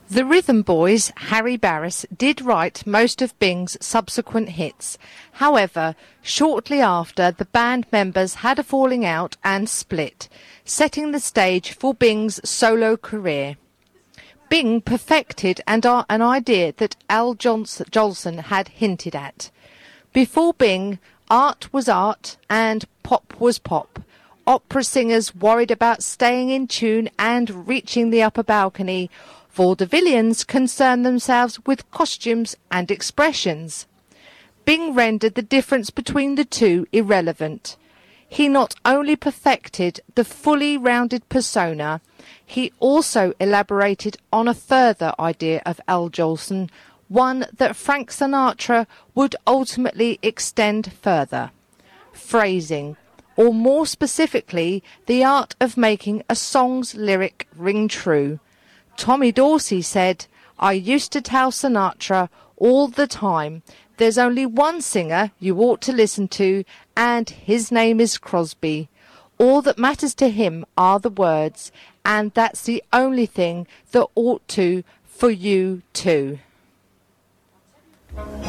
The Rhythm Boys, Harry Barris, did write most of Bing's subsequent hits. However, shortly after, the band members had a falling out and split, setting the stage for Bing's solo career. Bing perfected an idea that Al Jolson had hinted at. Before Bing, art was art and pop was pop. Opera singers worried about staying in tune and reaching the upper balcony. Vaudevillians concerned themselves with costumes and expressions. Bing rendered the difference between the two irrelevant. He not only perfected the fully rounded persona, he also elaborated on a further idea of Al Jolson, one that Frank Sinatra would ultimately extend further. Phrasing, or more specifically, the art of making a song's lyric ring true. Tommy Dorsey said, "I used to tell Sinatra all the time, there's only one singer you ought to listen to, and his name is Crosby. All that matters to him are the words, and that's the only thing that ought to for you too."